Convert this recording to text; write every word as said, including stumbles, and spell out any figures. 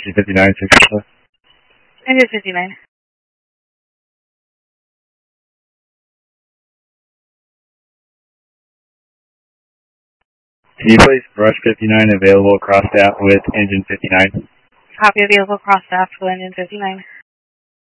engine fifty-nine, successful. Engine fifty-nine. Can you place brush fifty-nine available cross staff with engine fifty-nine? Copy available cross staff with engine fifty-nine.